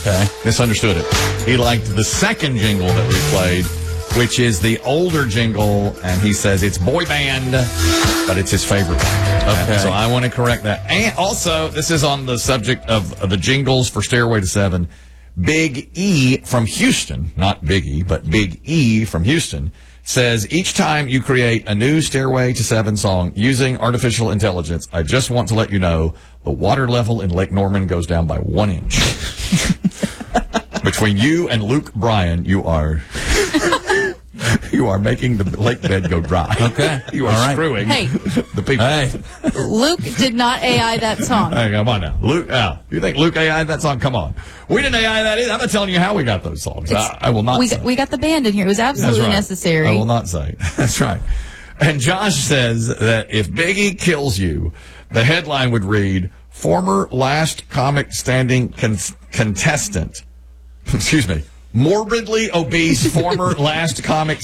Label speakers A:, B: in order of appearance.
A: Okay.
B: Misunderstood it. He liked the second jingle that we played, which is the older jingle, and he says it's boy band, but it's his favorite one.
A: Okay.
B: So I want to correct that. And also, this is on the subject of the jingles for Stairway to Seven. Big E from Houston, not Big E, but Big E from Houston, says, each time you create a new Stairway to Seven song using artificial intelligence, I just want to let you know the water level in Lake Norman goes down by 1 inch. Between you and Luke Bryan, you are making the lake bed go dry.
A: Okay.
B: You are screwing the people.
A: Hey.
C: Luke did not AI that song.
B: Hey, come on now. Luke, you think Luke AI'd that song? Come on. We didn't AI that either. I'm not telling you how we got those songs. I will not say.
C: We got the band in here. It was absolutely necessary.
B: I will not say. That's right. And Josh says that if Biggie kills you, the headline would read, former last comic standing contestant. Excuse me. Morbidly obese former last comic